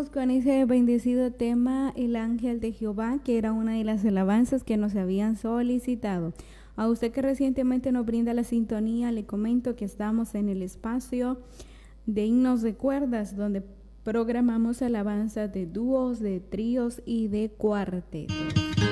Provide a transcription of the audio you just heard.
Seguimos con ese bendecido tema, El Ángel de Jehová, que era una de las alabanzas que nos habían solicitado. A usted que recientemente nos brinda la sintonía, le comento que estamos en el espacio de himnos de cuerdas, donde programamos alabanzas de dúos, de tríos y de cuartetos.